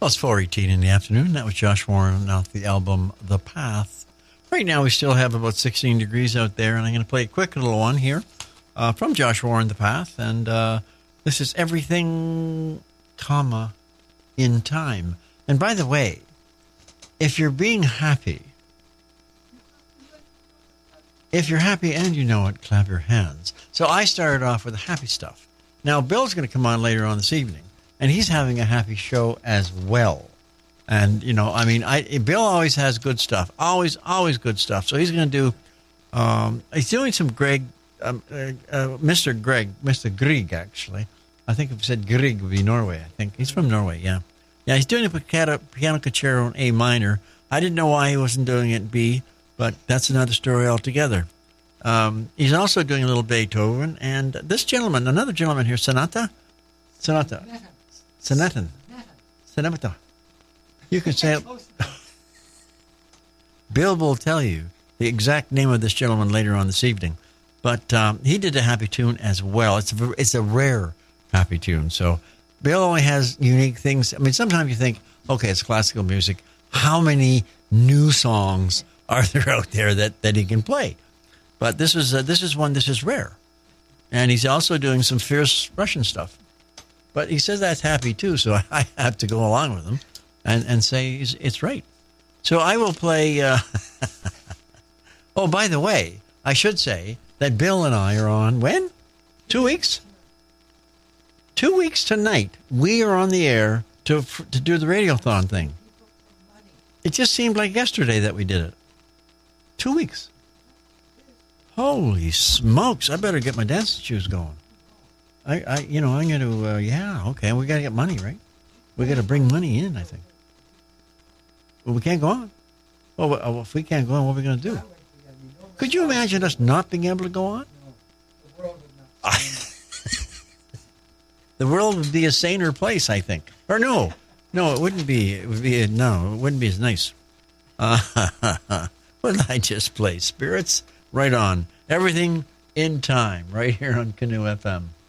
Well, it's 4:18 in the afternoon. That was Josh Warren off the album The Path. Right now we still have about 16 degrees out there, and I'm going to play a quick little one here from Josh Warren, The Path. And this is Everything, comma, in Time. And by the way, if you're being happy, if you're happy and you know it, clap your hands. So I started off with the happy stuff. Now, Bill's going to come on later on this evening, and he's having a happy show as well. And, you know, I mean, Bill always has good stuff. Always good stuff. So he's going to do, he's doing some Mr. Grieg, actually. I think if I said Grieg would be Norway, I think. He's from Norway, yeah. Yeah, he's doing a piano concerto in A minor. I didn't know why he wasn't doing it in B, but that's another story altogether. He's also doing a little Beethoven, and this gentleman, another gentleman here, Sonata. You can say it. Bill will tell you the exact name of this gentleman later on this evening, but he did a happy tune as well. It's a rare happy tune, so Bill only has unique things. I mean, sometimes you think, okay, it's classical music. How many new songs are there out there that he can play? But this is one. This is rare, and he's also doing some fierce Russian stuff. But he says that's happy too, so I have to go along with him and say it's right. So I will play. Oh, by the way, I should say that Bill and I are on when? 2 weeks. 2 weeks tonight. We are on the air to do the Radiothon thing. It just seemed like yesterday that we did it. 2 weeks. Holy smokes! I better get my dancing shoes going. I'm going to. Okay. We got to get money, right? We got to bring money in. I think. Well, we can't go on. Well, if we can't go on, what are we going to do? Could you imagine us not being able to go on? The world would be a saner place, I think. Or no, it wouldn't be. It wouldn't be as nice. What did I just play? Spirits? Right on. Everything in Time, right here on Canoe FM.